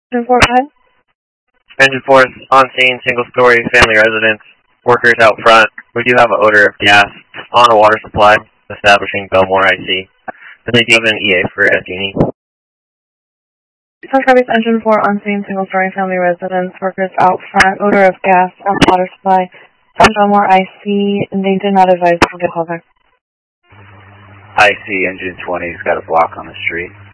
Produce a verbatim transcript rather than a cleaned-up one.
Engine four, go ahead. Engine four, on scene, single-story, family residence, workers out front. We do have an odor of gas on a water supply, establishing Belmore I C. I think you have an E A for Esuni. Sun Travis Engine four, on scene, single-story, family residence, workers out front, odor of gas on water supply, from Belmore I C, and they did not advise to get call back. I C, engine twenty's got a block on the street.